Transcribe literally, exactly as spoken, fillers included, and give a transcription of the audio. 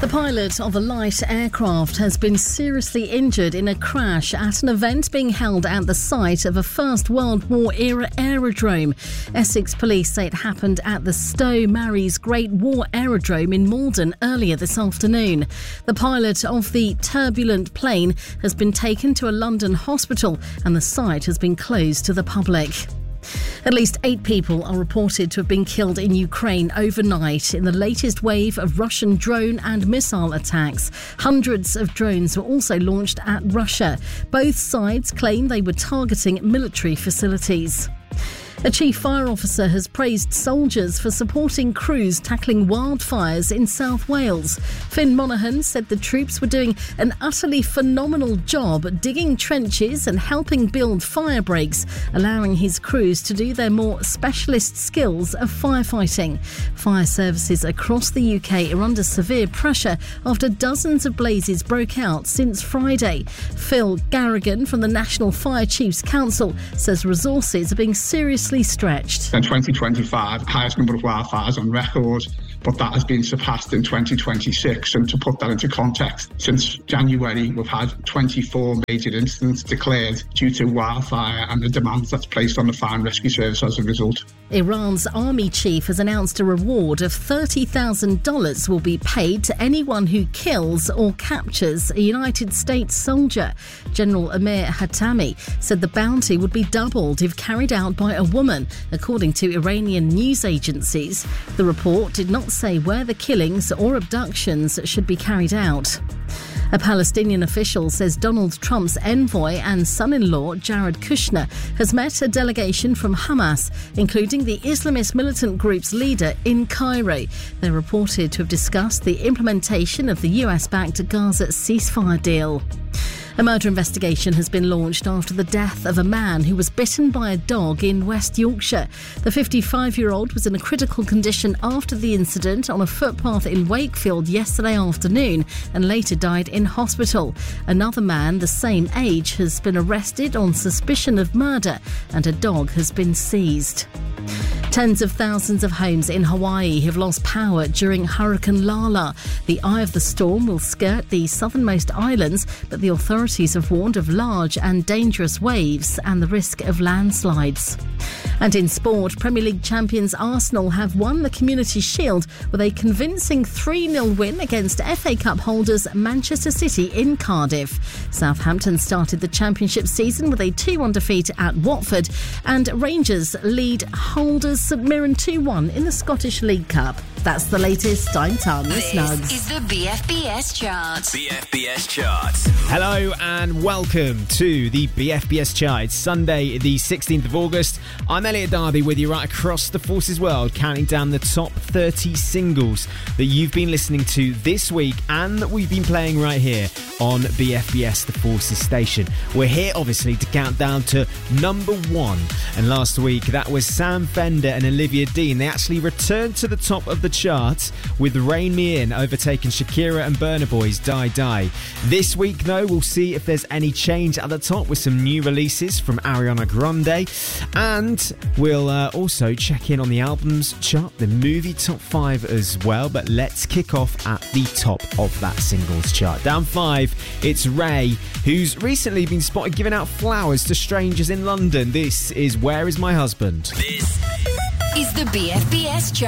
pilot of a light aircraft has been seriously injured in a crash at an event being held at the site of a First World War era aerodrome. Essex police say it happened at the Stowe Marys Great War Aerodrome in Malden earlier this afternoon. The pilot of the turbulent plane has been taken to a London hospital and the site has been closed to the public. At least eight people are reported to have been killed in Ukraine overnight in the latest wave of Russian drone and missile attacks. Hundreds of drones were also launched at Russia. Both sides claim they were targeting military facilities. A chief fire officer has praised soldiers for supporting crews tackling wildfires in South Wales. Finn Monaghan said the troops were doing an utterly phenomenal job digging trenches and helping build fire breaks, allowing his crews to do their more specialist skills of firefighting. Fire services across the U K are under severe pressure after dozens of blazes broke out since Friday. Phil Garrigan from the National Fire Chiefs Council says resources are being seriously stretched. In twenty twenty-five, highest number of wildfires on record, but that has been surpassed in twenty twenty-six. And to put that into context, since January, we've had twenty-four major incidents declared due to wildfire and the demands that's placed on the fire and rescue service as a result. Iran's army chief has announced a reward of thirty thousand dollars will be paid to anyone who kills or captures a United States soldier. General Amir Hatami said the bounty would be doubled if carried out by a woman, according to Iranian news agencies. The report did not say where the killings or abductions should be carried out. A Palestinian official says Donald Trump's envoy and son-in-law, Jared Kushner, has met a delegation from Hamas, including the Islamist militant group's leader, in Cairo. They're reported to have discussed the implementation of the U S-backed Gaza ceasefire deal. A murder investigation has been launched after the death of a man who was bitten by a dog in West Yorkshire. The fifty-five-year-old was in a critical condition after the incident on a footpath in Wakefield yesterday afternoon and later died in hospital. Another man the same age has been arrested on suspicion of murder and a dog has been seized. Tens of thousands of homes in Hawaii have lost power during Hurricane Lala. The eye of the storm will skirt the southernmost islands, but the authorities have warned of large and dangerous waves and the risk of landslides. And in sport, Premier League champions Arsenal have won the Community Shield with a convincing three nil win against F A Cup holders Manchester City in Cardiff. Southampton started the championship season with a two one defeat at Watford, and Rangers lead holders St Mirren two one in the Scottish League Cup. That's the latest. I'm Tanya Snuggs. This is the B F B S Chart. B F B S Chart. Hello and welcome to the B F B S Chart. It's Sunday the sixteenth of August. I'm Elliot Darby with you right across the Forces world, counting down the top thirty singles that you've been listening to this week and that we've been playing right here on B F B S, the Forces station. We're here obviously to count down to number one, and last week that was Sam Fender and Olivia Dean. They actually returned to the top of the chart with Rain Me In overtaking Shakira and Burna Boy's Die Die. This week though, we'll see if there's any change at the top with some new releases from Ariana Grande, and we'll uh, also check in on the albums chart, the movie top five as well. But let's kick off at the top of that singles chart. Down five, it's Ray, who's recently been spotted giving out flowers to strangers in London. This is Where Is My Husband? This is the B F B S Chart.